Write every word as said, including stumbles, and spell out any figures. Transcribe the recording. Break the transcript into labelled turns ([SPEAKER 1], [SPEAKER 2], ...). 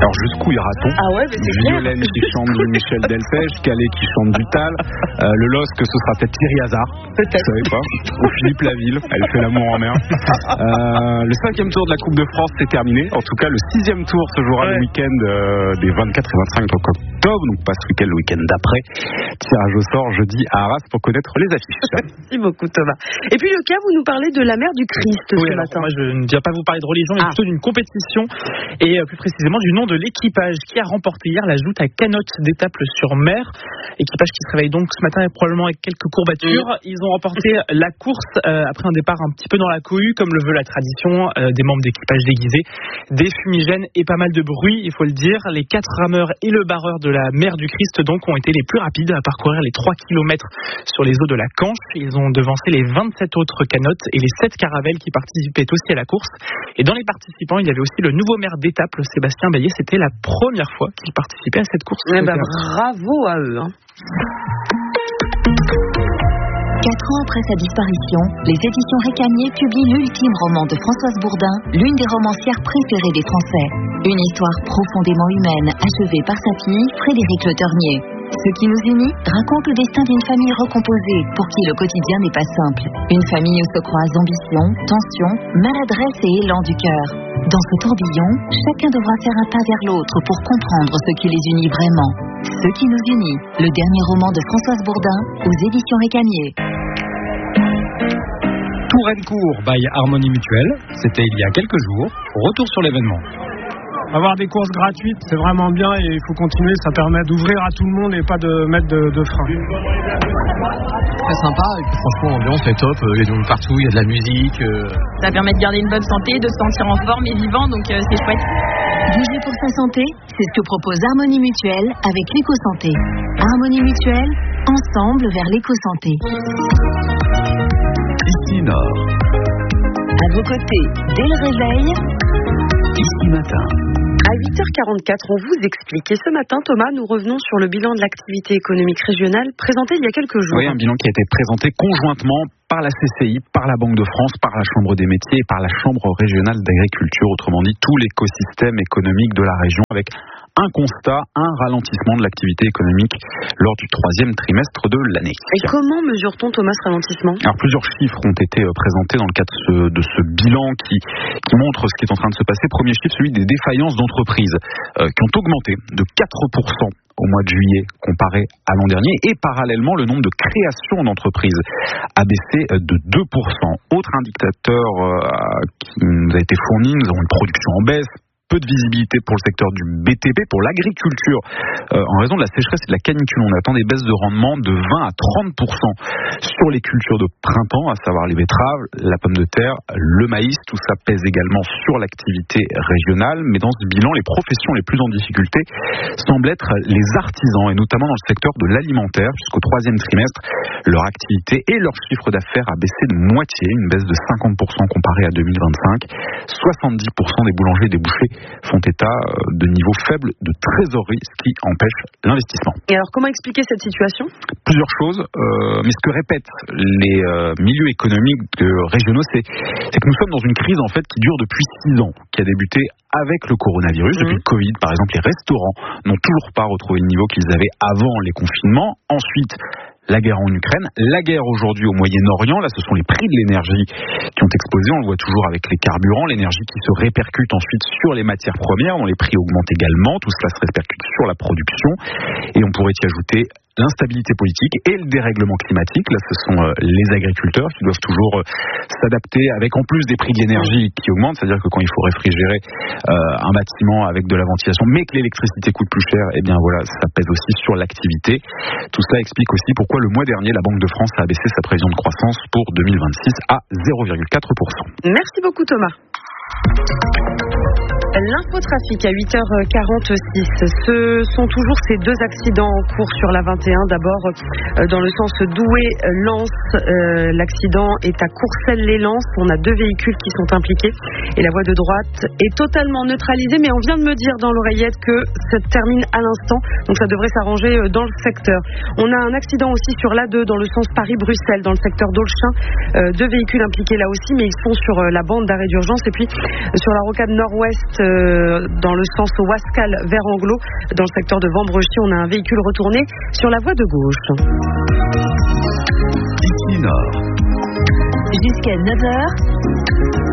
[SPEAKER 1] Alors jusqu'où ira-t-on?
[SPEAKER 2] Ah ouais, mais c'est clair.
[SPEAKER 1] Violaine qui chante du Michel Delpech, Calais qui chante du Tal, euh, le L O S C ce sera peut-être Thierry Hazard,
[SPEAKER 2] peut-être.
[SPEAKER 1] Vous savez pas, ou Philippe Laville, elle fait l'amour en mer. Euh, le cinquième tour de la Coupe de France c'est terminé. En tout cas, le sixième tour se jouera ouais. le week-end euh, des vingt-quatre et vingt-cinq octobre, donc pas ce week-end, le week-end d'après. Tirage au sort jeudi à Arras pour connaître les affiches.
[SPEAKER 2] Merci beaucoup Thomas. Et puis Lucas, vous nous parlez de la mer du Christ
[SPEAKER 3] oui,
[SPEAKER 2] ce
[SPEAKER 3] alors,
[SPEAKER 2] matin.
[SPEAKER 3] Moi je ne viens pas vous parler de religion, mais
[SPEAKER 2] ah.
[SPEAKER 3] plutôt d'une compétition et euh, plus précisément du nom de l'équipage qui a remporté hier la joute à Canotte d'Étaples sur mer. Équipage qui se réveille donc ce matin probablement avec quelques courbatures. Mmh. Ils ont remporté la course euh, après un départ un petit peu dans la cohue, comme le veut la tradition, euh, des membres d'équipage déguisés, des fumigènes et pas mal de bruit, il faut le dire. Les quatre rameurs et le barreur de la mer du Christ donc ont été les plus rapides à parcourir les trois kilomètres sur les eaux de la Canche. Ils ont devancé les vingt-sept autres canottes et les sept caravelles qui participaient aussi à la course. Et dans les participants, il y avait aussi le nouveau maire d'Étaples, Sébastien Baillet. C'était la première fois qu'il participait à cette course.
[SPEAKER 2] Eh ben, bravo à eux. Hein.
[SPEAKER 4] Quatre ans après sa disparition, les éditions Récamier publient l'ultime roman de Françoise Bourdin, l'une des romancières préférées des Français. Une histoire profondément humaine, achevée par sa fille, Frédéric Le Ternier. Ce qui nous unit raconte le destin d'une famille recomposée, pour qui le quotidien n'est pas simple. Une famille où se croisent ambition, tension, maladresse et élan du cœur. Dans ce tourbillon, chacun devra faire un pas vers l'autre pour comprendre ce qui les unit vraiment. Ce qui nous unit, le dernier roman de Françoise Bourdin, aux éditions Récamier.
[SPEAKER 5] Touraine-Court by Harmonie Mutuelle, c'était il y a quelques jours. Retour sur l'événement.
[SPEAKER 6] Avoir des courses gratuites, c'est vraiment bien et il faut continuer, ça permet d'ouvrir à tout le monde et pas de mettre de, de frein.
[SPEAKER 7] Très sympa, et puis franchement l'ambiance est top, il y a du monde partout, il y a de la musique. Euh...
[SPEAKER 8] Ça permet de garder une bonne santé, de se sentir en forme et vivant, donc euh, c'est chouette.
[SPEAKER 4] Bouger pour sa santé, c'est ce que propose Harmonie Mutuelle avec l'éco-santé. Harmonie Mutuelle, ensemble vers l'éco-santé.
[SPEAKER 9] Ici Nord.
[SPEAKER 4] À vos côtés, dès le réveil.
[SPEAKER 9] Ici Matin.
[SPEAKER 2] À huit heures quarante-quatre, on vous explique. Et ce matin, Thomas, nous revenons sur le bilan de l'activité économique régionale présenté il y a quelques jours.
[SPEAKER 1] Oui, un bilan qui a été présenté conjointement par la C C I, par la Banque de France, par la Chambre des métiers et par la Chambre régionale d'agriculture. Autrement dit, tout l'écosystème économique de la région avec un constat, un ralentissement de l'activité économique lors du troisième trimestre de l'année.
[SPEAKER 2] Et comment mesure-t-on, Thomas, ce ralentissement ?
[SPEAKER 1] Alors, plusieurs chiffres ont été présentés dans le cadre de ce, de ce bilan qui, qui montre ce qui est en train de se passer. Premier chiffre, celui des défaillances d'entreprises euh, qui ont augmenté de quatre pour cent au mois de juillet comparé à l'an dernier, et parallèlement le nombre de créations d'entreprises a baissé de deux pour cent. Autre indicateur euh, qui nous a été fourni, nous avons une production en baisse, peu de visibilité pour le secteur du B T P, pour l'agriculture, euh, en raison de la sécheresse et de la canicule. On attend des baisses de rendement de vingt à trente pour cent sur les cultures de printemps, à savoir les betteraves, la pomme de terre, le maïs. Tout ça pèse également sur l'activité régionale. Mais dans ce bilan, les professions les plus en difficulté semblent être les artisans, et notamment dans le secteur de l'alimentaire. Jusqu'au troisième trimestre, leur activité et leur chiffre d'affaires a baissé de moitié, une baisse de cinquante pour cent comparé à deux mille vingt-cinq. soixante-dix pour cent des boulangers et des bouchers font état de niveaux faibles de trésorerie, ce qui empêche l'investissement.
[SPEAKER 2] Et alors, comment expliquer cette situation ?
[SPEAKER 1] Plusieurs choses, euh, mais ce que répètent les euh, milieux économiques euh, régionaux, c'est, c'est que nous sommes dans une crise en fait qui dure depuis six ans, qui a débuté avec le coronavirus. Mmh. Depuis le Covid, par exemple, les restaurants n'ont toujours pas retrouvé le niveau qu'ils avaient avant les confinements. Ensuite, la guerre en Ukraine, la guerre aujourd'hui au Moyen-Orient, là ce sont les prix de l'énergie qui ont explosé, on le voit toujours avec les carburants, l'énergie qui se répercute ensuite sur les matières premières, dont les prix augmentent également, tout cela se répercute sur la production, et on pourrait y ajouter l'instabilité politique et le dérèglement climatique. Là, ce sont euh, les agriculteurs qui doivent toujours euh, s'adapter avec en plus des prix de l'énergie qui augmentent, c'est-à-dire que quand il faut réfrigérer euh, un bâtiment avec de la ventilation, mais que l'électricité coûte plus cher, eh bien voilà, ça pèse aussi sur l'activité. Tout cela explique aussi pourquoi le mois dernier, la Banque de France a abaissé sa prévision de croissance pour deux mille vingt-six à zéro virgule quatre pour cent.
[SPEAKER 2] Merci beaucoup Thomas. L'infotrafic à huit heures quarante-six. Ce sont toujours ces deux accidents en cours sur la vingt et un. D'abord, dans le sens Douai-Lens, euh, l'accident est à Courcelles-les-Lens. On a deux véhicules qui sont impliqués et la voie de droite est totalement neutralisée. Mais on vient de me dire dans l'oreillette que ça termine à l'instant. Donc ça devrait s'arranger dans le secteur. On a un accident aussi sur l'A deux dans le sens Paris-Bruxelles, dans le secteur d'Aulchin. Euh, deux véhicules impliqués là aussi, mais ils sont sur la bande d'arrêt d'urgence. Et puis sur la rocade nord-ouest euh, dans le sens Wascal vers Anglo. Dans le secteur de Vambrechy, on a un véhicule retourné sur la voie de gauche.
[SPEAKER 9] Ici Nord.
[SPEAKER 4] Jusqu'à neuf heures.